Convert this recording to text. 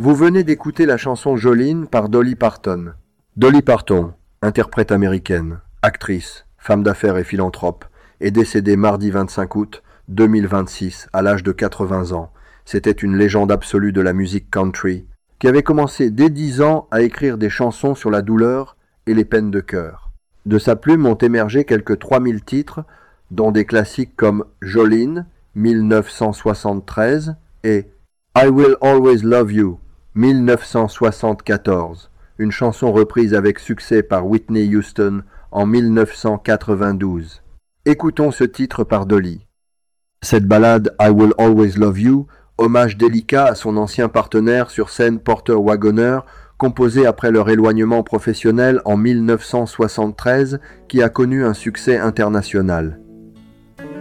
Vous venez d'écouter la chanson Jolene par Dolly Parton. Dolly Parton, interprète américaine, actrice, femme d'affaires et philanthrope, est décédée mardi 25 août 2026 à l'âge de 80 ans. C'était une légende absolue de la musique country qui avait commencé dès 10 ans à écrire des chansons sur la douleur et les peines de cœur. De sa plume ont émergé quelques 3000 titres, dont des classiques comme Jolene, 1973, et I Will Always Love You, 1974, une chanson reprise avec succès par Whitney Houston en 1992. Écoutons ce titre par Dolly. Cette ballade I Will Always Love You, hommage délicat à son ancien partenaire sur scène Porter Wagoner, composé après leur éloignement professionnel en 1973, qui a connu un succès international.